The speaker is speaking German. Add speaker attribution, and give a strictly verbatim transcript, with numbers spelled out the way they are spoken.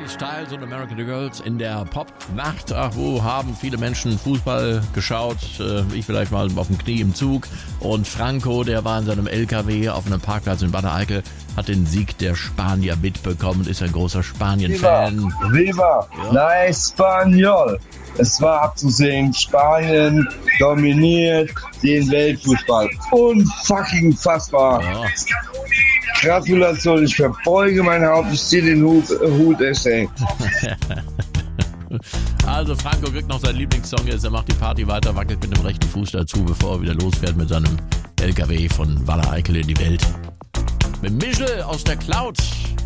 Speaker 1: Styles und American Girls in der Pop-Nacht. Ach, wo haben viele Menschen Fußball geschaut? Ich vielleicht mal auf dem Knie im Zug. Und Franco, der war in seinem L K W auf einem Parkplatz in Bad Eickel, hat den Sieg der Spanier mitbekommen, ist ein großer Spanien-Fan.
Speaker 2: Viva, Viva, ja. La Español. Es war abzusehen, Spanien dominiert den Weltfußball. Unfucking fassbar. Ja. Gratulation, ich verbeuge mein Haupt, ich ziehe den Hut, äh, Hut ey.
Speaker 1: Also Franco kriegt noch seinen Lieblingssong jetzt, er macht die Party weiter, wackelt mit dem rechten Fuß dazu, bevor er wieder losfährt mit seinem L K W von Waller Eickel in die Welt. Mit Michel aus der Cloud.